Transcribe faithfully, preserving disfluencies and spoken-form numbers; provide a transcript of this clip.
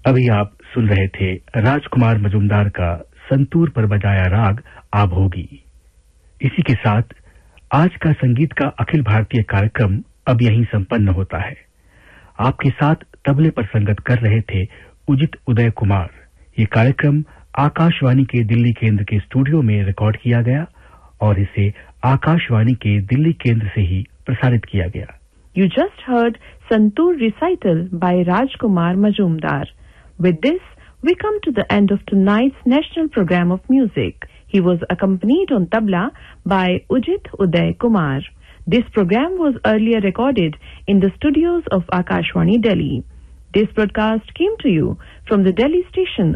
अभी आप सुन रहे थे राजकुमार मजुमदार का संतूर पर बजाया राग आभोगी। इसी के साथ आज का संगीत का अखिल भारतीय कार्यक्रम अब यहीं संपन्न होता है। आपके साथ तबले पर संगत कर रहे थे उदित उदय कुमार। ये कार्यक्रम आकाशवाणी के दिल्ली केंद्र के स्टूडियो में रिकॉर्ड किया गया और इसे आकाशवाणी के दिल्ली केंद्र से ही प्रसारित किया गया। You just heard Santoor recital by Rajkumar Majumdar. With this, we come to the end of tonight's national program of music. He was accompanied on tabla by Ujit Uday Kumar. This program was earlier recorded in the studios of Akashwani, Delhi. This broadcast came to you from the Delhi station